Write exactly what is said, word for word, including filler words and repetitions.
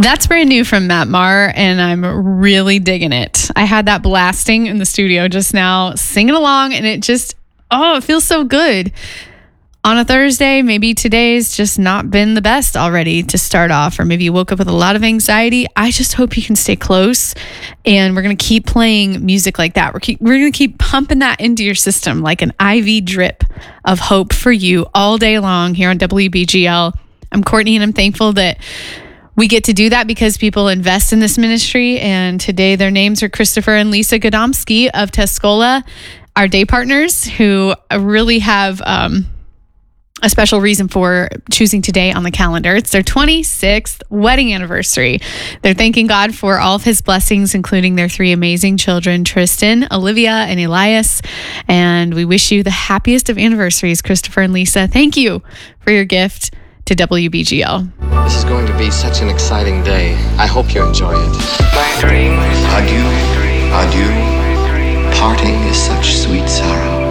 That's brand new from Matt Maher, and I'm really digging it. I had that blasting in the studio just now, singing along, and it just, oh, it feels so good. On a Thursday, maybe today's just not been the best already to start off, or maybe you woke up with a lot of anxiety. I just hope you can stay close, and we're going to keep playing music like that. We're, keep, we're going to keep pumping that into your system like an I V drip of hope for you all day long here on W B G L. I'm Courtney, and I'm thankful that we get to do that because people invest in this ministry. And today their names are Christopher and Lisa Godomsky of Tuscola, our day partners, who really have um, a special reason for choosing today on the calendar. It's their twenty-sixth wedding anniversary. They're thanking God for all of his blessings, including their three amazing children, Tristan, Olivia, and Elias. And we wish you the happiest of anniversaries, Christopher and Lisa. Thank you for your gift to W B G L. This is going to be such an exciting day. I hope you enjoy it. Adieu, adieu. Parting is such sweet sorrow.